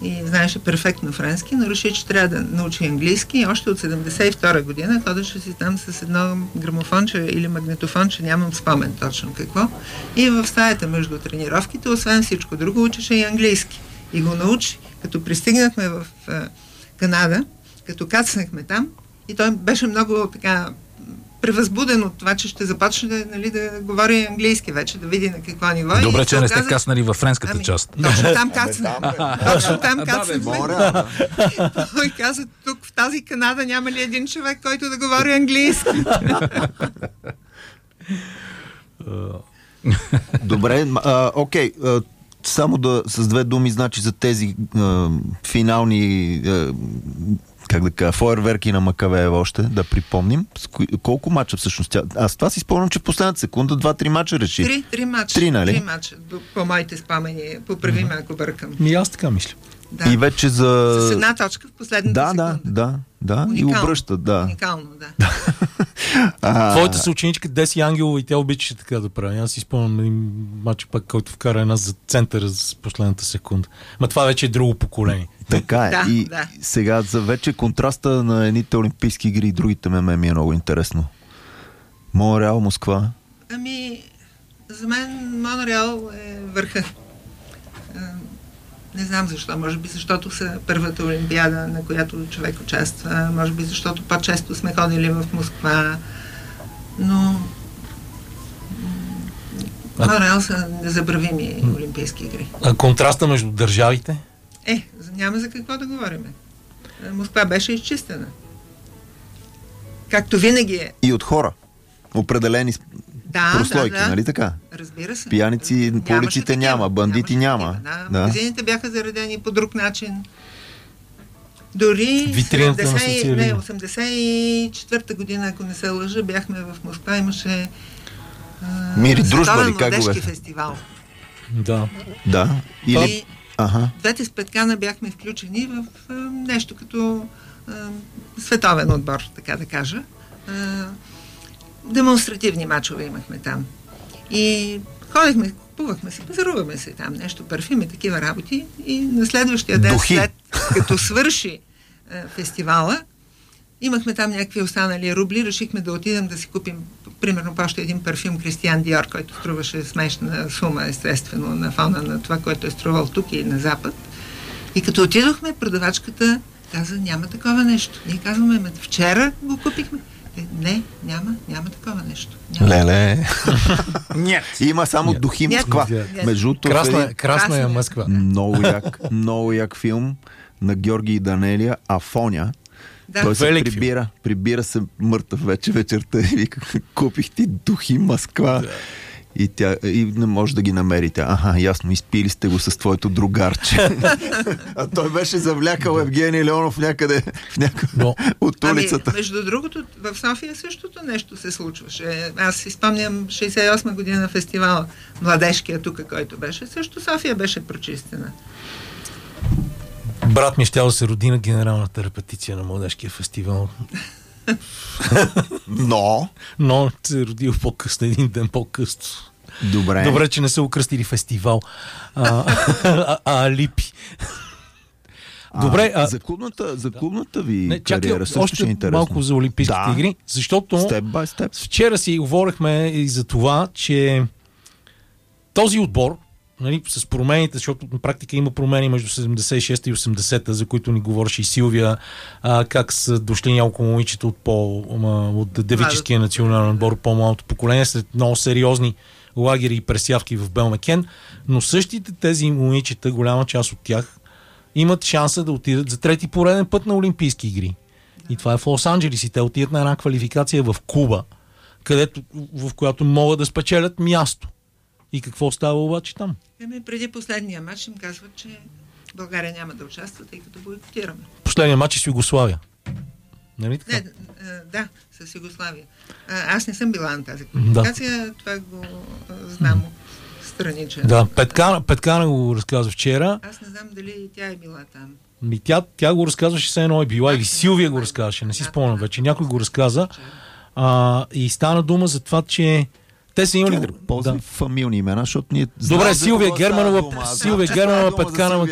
и знаеше перфектно френски, но реши, че трябва да научи английски и още от 72 година ходеше си там с едно грамофонче или магнитофонче, нямам спомен точно какво. И в стаята между тренировките, освен всичко друго, учеше и английски. И го научи. Като пристигнахме в Канада, като кацнахме там, и той беше много така превъзбуден от това, че ще започне да говори английски вече, да види на какво ниво. Добре, че не сте каснали във френската част. Точно там кацнахме. Точно там кацнахме. Той каза, тук в тази Канада няма ли един човек, който да говори английски? Добре, окей. Само с две думи, значи за тези финални фойерверки на Макавеева още, да припомним. Колко мача всъщност? Аз това си спомням, че в последната секунда 2-3 мача реши. Три мача. Нали? 3 мача, по моите спомени. Поправи ме, ако бъркам. И аз така мисля. Да. И вече с една точка в последната секунда. Да. Уникално. И обръща, да. Уникално, да. Твоята съученичка Деси Ангелова и тя обичаше така да прави. Аз си спомням един матч пак, който вкара една за центъра с последната секунда. Ма това вече е друго поколение. Така е. И сега за вече контраста на едните олимпийски игри и другите ми е много интересно. Монреал, Москва. За мен Монреал е върха. Не знам защо. Може би защото са първата олимпиада, на която човек участва. Може би защото по-често сме ходили в Москва. Но Монреал са незабравими олимпийски игри. А контраста между държавите? Няма за какво да говорим. Москва беше изчистена. Както винаги е. И от хора. Определени прослойки, нали така? Разбира се. Пияници по улиците няма, бандити няма. Магазините бяха заредени по друг начин. Дори 84-та година, ако не се лъжа, бяхме в Москва, имаше Мир и дружба ли, как го младежки фестивал. Да. И двете с Петкана бяхме включени в нещо като световен отбор, така да кажа. Демонстративни мачове имахме там. И ходихме, купувахме се, пазаруваме се там, нещо, парфюми, такива работи. И на следващия ден, след като свърши фестивала, имахме там някакви останали рубли, решихме да отидем да си купим, примерно, още един парфюм Кристиан Диор, който струваше смешна сума, естествено, на фона на това, което е струвал тук и на Запад. И като отидохме, продавачката каза, няма такова нещо. Ние казваме, вчера го купихме. Не, няма такова нещо. Леле. Има само Духи Москва. Красна е Москва. Много як филм на Георги и Данелия, Афоня. Той се прибира се мъртъв вече вечерта и вика, купих ти Духи Москва. И не може да ги намерите. Ясно, изпили сте го с твоето другарче. А той беше завлякал Евгений Леонов някъде от улицата. Между другото, в София същото нещо се случваше. Аз си спомням 68 година фестивал младежкия тук, който беше. Също София беше прочистена. Брат ми щял да се роди на генералната репетиция на младежкия фестивал. Но се е родил по-късно, един ден по-късно. Добре, че не са окръстили фестивал. Липи. Добре. За клубната ви кариера също ще е интересно. Малко за олимпийските игри, защото степ бай степ. Вчера си говорихме и за това, че този отбор, с промените, защото на практика има промени между 76-та и 80-та, за които ни говореше и Силвия, как са дошли няколко момичета от девическия национален отбор, по-малото поколение, след много сериозни лагери и пресявки в Белмекен, но същите тези момичета, голяма част от тях, имат шанса да отидат за трети пореден път на Олимпийски игри. И това е в Лос-Анджелис и те отидат на една квалификация в Куба, в която могат да спечелят място. И какво става обаче там? Преди последния матч им казват, че България няма да участва, тъй като бойкотираме. Последния матч е с Югославия. Нали така? Да, с Югославия. Аз не съм била на тази квалификация, това го знам страничен. Да, Петкана го разказва вчера. Аз не знам дали тя е била там. Тя го разказваше, все едно е била, или Силвия го разказваше, не си спомням вече. Някой го разказа. И стана дума за това, че те са имали... Ползвам фамилни имена, защото ние... Добре, Силвия Германова, Петканова,